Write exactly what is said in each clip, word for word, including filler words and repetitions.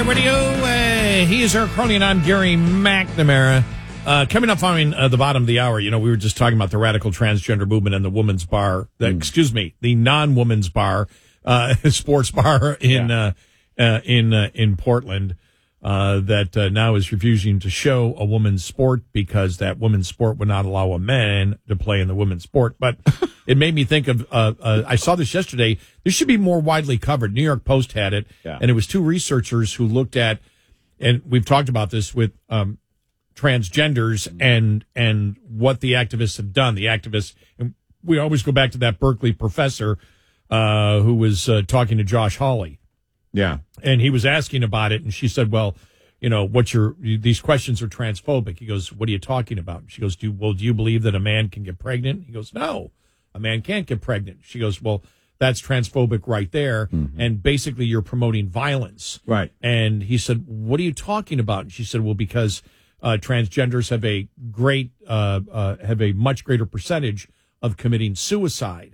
Radio. Uh, he is Eric Crony, and I'm Gary McNamara. Uh, coming up following uh, the bottom of the hour, you know, we were just talking about the radical transgender movement and the women's bar, the, mm. excuse me, the non-women's bar, uh, sports bar in, yeah. uh, uh, in, uh, in Portland, uh, that uh, now is refusing to show a women's sport because that women's sport would not allow a man to play in the women's sport. But it made me think of, uh, uh, I saw this yesterday. This should be more widely covered. New York Post had it, yeah. and it was two researchers who looked at, and we've talked about this with, um, transgenders and and what the activists have done. The activists, and we always go back to that Berkeley professor uh, who was uh, talking to Josh Hawley. Yeah, and he was asking about it, and she said, "Well, you know, what's your these questions are transphobic." He goes, "What are you talking about?" She goes, "Do well? Do you believe that a man can get pregnant?" He goes, "No, a man can't get pregnant." She goes, "Well, that's transphobic right there, mm-hmm. and basically you're promoting violence." Right. And he said, "What are you talking about?" And she said, "Well, because." Uh, transgenders have a great, uh, uh, have a much greater percentage of committing suicide,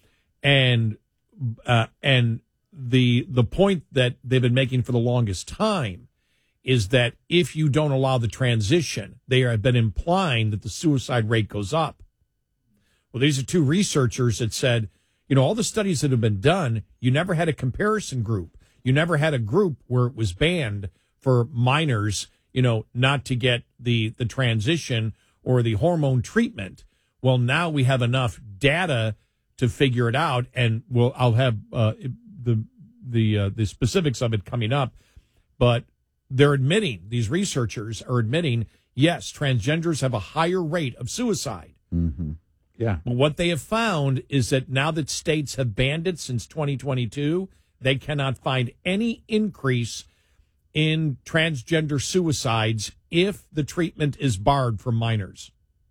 and uh, and the the point that they've been making for the longest time is that if you don't allow the transition, they have been implying that the suicide rate goes up. Well, these are two researchers that said, you know, all the studies that have been done, you never had a comparison group, you never had a group where it was banned for minors. You know, not to get the, the transition or the hormone treatment. Well, now we have enough data to figure it out, and we'll I'll have uh, the the uh, the specifics of it coming up. But they're admitting, these researchers are admitting, yes, transgenders have a higher rate of suicide. Mm-hmm. Yeah. But what they have found is that now that states have banned it since twenty twenty-two, they cannot find any increase in transgender suicides if the treatment is barred for minors,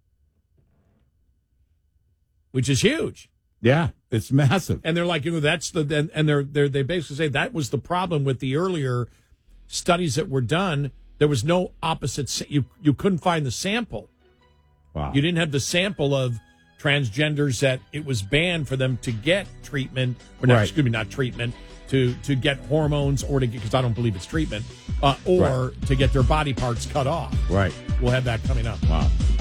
which is huge. Yeah, it's massive. And they're like, you know, that's the, and they're, they're, they basically say that was the problem with the earlier studies that were done. There was no opposite. You, you couldn't find the sample. Wow. You didn't have the sample of transgenders that it was banned for them to get treatment, or not, right. excuse me, not treatment, to, to get hormones or to get, because I don't believe it's treatment, uh, or right. to get their body parts cut off. Right. We'll have that coming up. Wow.